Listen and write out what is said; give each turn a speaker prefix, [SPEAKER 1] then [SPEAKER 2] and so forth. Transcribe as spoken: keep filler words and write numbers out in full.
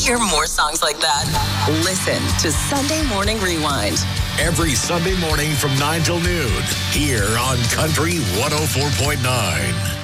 [SPEAKER 1] hear more songs like that? Listen to Sunday Morning Rewind.
[SPEAKER 2] Every Sunday morning from nine till noon here on Country one oh four point nine.